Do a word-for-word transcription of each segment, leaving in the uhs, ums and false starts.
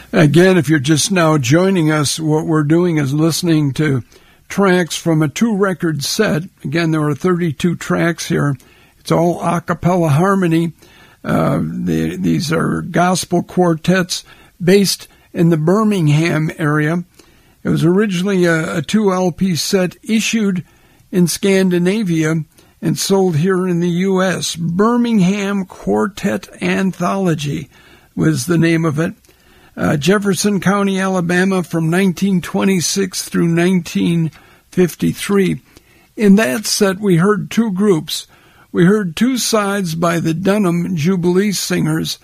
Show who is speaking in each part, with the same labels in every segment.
Speaker 1: Again, if you're just now joining us, what we're doing is listening to tracks from a two-record set. Again, there are thirty-two tracks here. It's all a cappella harmony. Uh, the, these are gospel quartets based in the Birmingham area. It was originally a, a two L P set issued in Scandinavia and sold here in the U S Birmingham Quartet Anthology was the name of it. Uh, Jefferson County, Alabama, from nineteen twenty-six through nineteen fifty-three. In that set, we heard two groups. We heard two sides by the Dunham Jubilee Singers.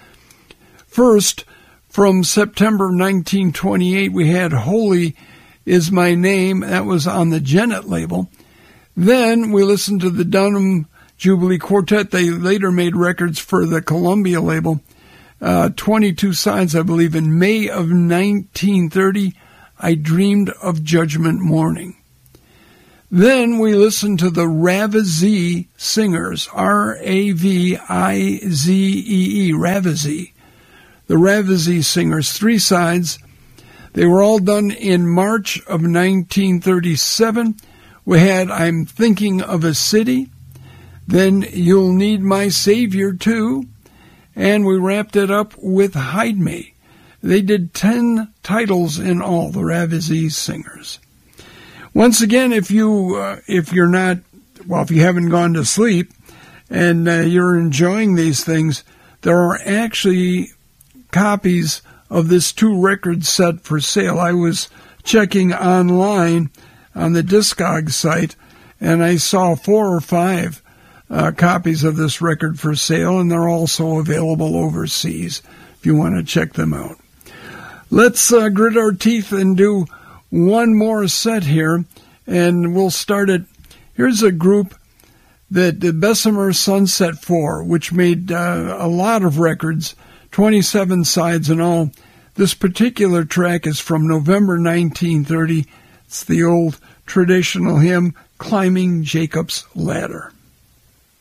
Speaker 1: First, from September nineteen twenty-eight, we had Holy Is My Name. That was on the Gennett label. Then we listened to the Dunham Jubilee Quartet. They later made records for the Columbia label. Uh, twenty-two sides, I believe, in May of nineteen thirty, I Dreamed of Judgment Morning. Then we listened to the Ravizee Singers, R A V I Z E E, Ravizee. The Ravizee Singers, three sides. They were all done in March of nineteen thirty-seven. We had I'm Thinking of a City, then You'll Need My Savior Too, and we wrapped it up with Hide Me. They did ten titles in all, the Ravizee Singers. Once again, if you uh, if you're not well, if you haven't gone to sleep and uh, you're enjoying these things, there are actually copies of this two-record set for sale. I was checking online on the Discog site, and I saw four or five uh, copies of this record for sale, and they're also available overseas if you want to check them out. Let's uh, grit our teeth and do one more set here, and we'll start it. Here's a group that the Bessemer Sunset Four, which made uh, a lot of records, twenty-seven sides in all. This particular track is from November nineteen thirty. It's the old traditional hymn, Climbing Jacob's Ladder.